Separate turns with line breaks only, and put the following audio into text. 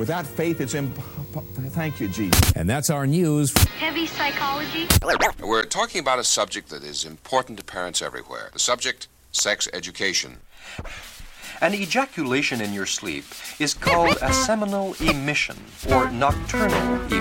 Without faith, it's thank you, Jesus.
And that's our news.
Heavy psychology.
We're talking about a subject that is important to parents everywhere. The subject, sex education.
An ejaculation in your sleep is called a seminal emission or nocturnal emission.